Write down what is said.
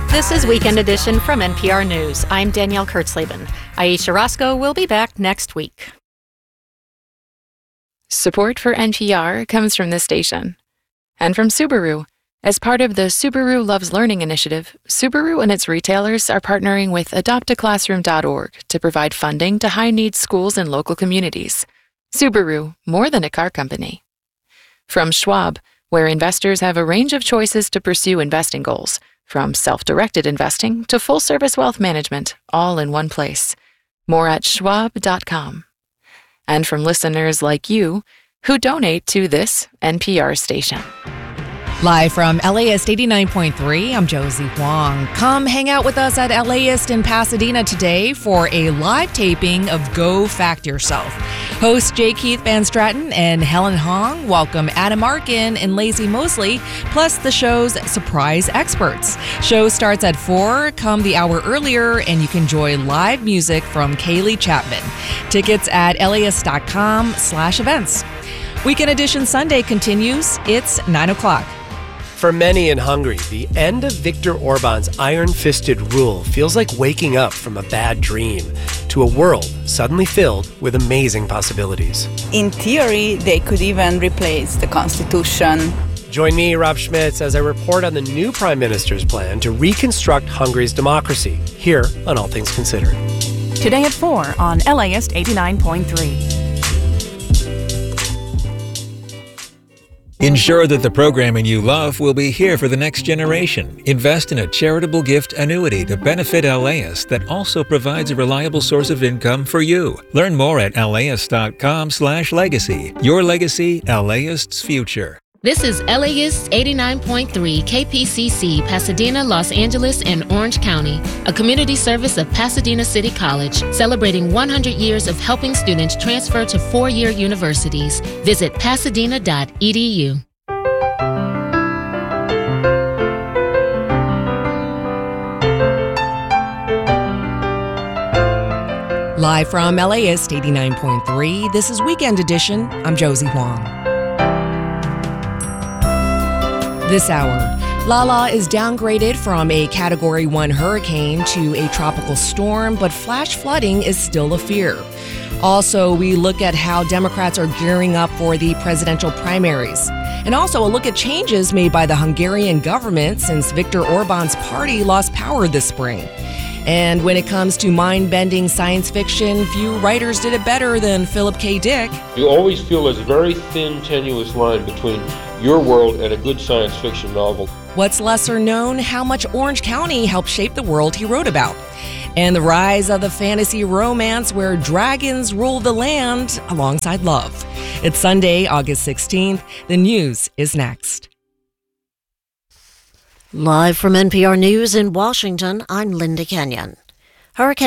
This is Weekend Edition from NPR News. I'm Danielle Kurtzleben. Aisha Roscoe will be back next week. Support for NPR comes from this station and from Subaru. As part of the Subaru Loves Learning initiative, Subaru and its retailers are partnering with adoptaclassroom.org to provide funding to high-needs schools and local communities. Subaru, more than a car company. From Schwab, where investors have a range of choices to pursue investing goals, from self-directed investing to full-service wealth management, all in one place. More at schwab.com. And from listeners like you who donate to this NPR station. Live from LAist 89.3, I'm Josie Huang. Come hang out with us at LAist in Pasadena today for a live taping of Go Fact Yourself. Hosts J. Keith Van Stratton and Helen Hong welcome Adam Arkin and Lacey Mosley, plus the show's surprise experts. Show starts at 4, come the hour earlier, and you can enjoy live music from Kaylee Chapman. Tickets at laist.com/events. Weekend Edition Sunday continues. It's 9 o'clock. For many in Hungary, the end of Viktor Orban's iron-fisted rule feels like waking up from a bad dream to a world suddenly filled with amazing possibilities. In theory, they could even replace the constitution. Join me, Rob Schmitz, as I report on the new Prime Minister's plan to reconstruct Hungary's democracy, here on All Things Considered. Today at 4 on LAist 89.3. Ensure that the programming you love will be here for the next generation. Invest in a charitable gift annuity to benefit LAist that also provides a reliable source of income for you. Learn more at laist.com/legacy. Your legacy, LAist's future. This is LAist 89.3 KPCC, Pasadena, Los Angeles, and Orange County, a community service of Pasadena City College, celebrating 100 years of helping students transfer to four-year universities. Visit pasadena.edu. Live from LAist 89.3, this is Weekend Edition. I'm Josie Huang. This hour, Lala is downgraded from a Category 1 hurricane to a tropical storm, but flash flooding is still a fear. Also, we look at how Democrats are gearing up for the presidential primaries. And also a look at changes made by the Hungarian government since Viktor Orban's party lost power this spring. And when it comes to mind-bending science fiction, few writers did it better than Philip K. Dick. You always feel there's a very thin, tenuous line between your world and a good science fiction novel. What's lesser known, how much Orange County helped shape the world he wrote about. And the rise of the fantasy romance where dragons rule the land alongside love. It's Sunday, August 16th. The news is next. Live from NPR News in Washington, I'm Linda Kenyon. Hurricane